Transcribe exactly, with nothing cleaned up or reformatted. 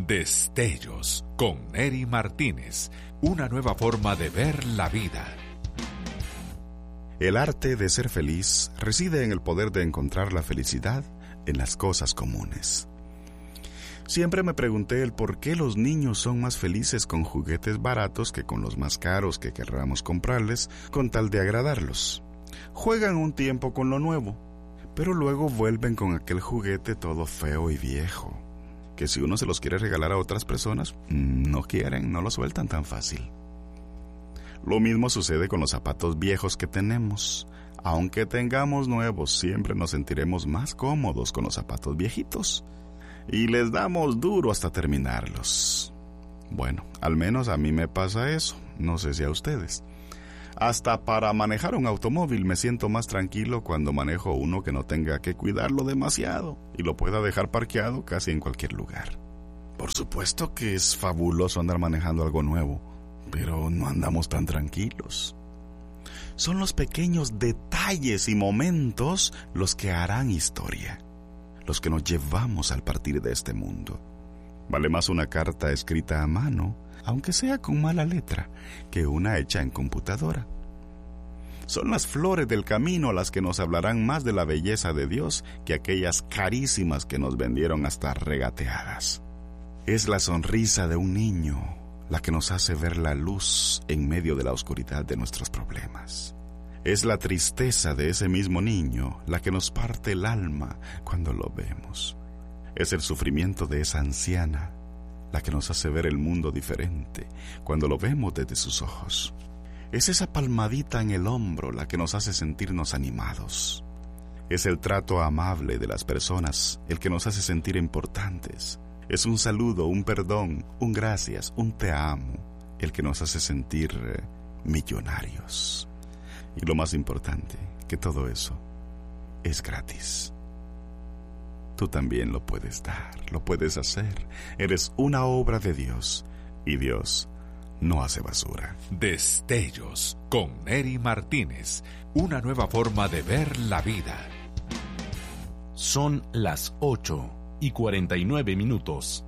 Destellos con Neri Martínez, una nueva forma de ver la vida. El arte de ser feliz reside en el poder de encontrar la felicidad en las cosas comunes. Siempre me pregunté el por qué los niños son más felices con juguetes baratos que con los más caros que querramos comprarles con tal de agradarlos. Juegan un tiempo con lo nuevo, pero luego vuelven con aquel juguete todo feo y viejo, que si uno se los quiere regalar a otras personas, no quieren, no lo sueltan tan fácil. Lo mismo sucede con los zapatos viejos que tenemos. Aunque tengamos nuevos, siempre nos sentiremos más cómodos con los zapatos viejitos. Y les damos duro hasta terminarlos. Bueno, al menos a mí me pasa eso, no sé si a ustedes. Hasta para manejar un automóvil me siento más tranquilo cuando manejo uno que no tenga que cuidarlo demasiado y lo pueda dejar parqueado casi en cualquier lugar. Por supuesto que es fabuloso andar manejando algo nuevo, pero no andamos tan tranquilos. Son los pequeños detalles y momentos los que harán historia, los que nos llevamos al partir de este mundo. Vale más una carta escrita a mano, aunque sea con mala letra, que una hecha en computadora. Son las flores del camino las que nos hablarán más de la belleza de Dios que aquellas carísimas que nos vendieron hasta regateadas. Es la sonrisa de un niño la que nos hace ver la luz en medio de la oscuridad de nuestros problemas. Es la tristeza de ese mismo niño la que nos parte el alma cuando lo vemos. Es el sufrimiento de esa anciana la que nos hace ver el mundo diferente cuando lo vemos desde sus ojos. Es esa palmadita en el hombro la que nos hace sentirnos animados. Es el trato amable de las personas el que nos hace sentir importantes. Es un saludo, un perdón, un gracias, un te amo, el que nos hace sentir eh, millonarios. Y lo más importante, que todo eso es gratis. Tú también lo puedes dar, lo puedes hacer. Eres una obra de Dios y Dios no hace basura. Destellos con Neri Martínez, una nueva forma de ver la vida. Son las ocho y cuarenta y nueve minutos.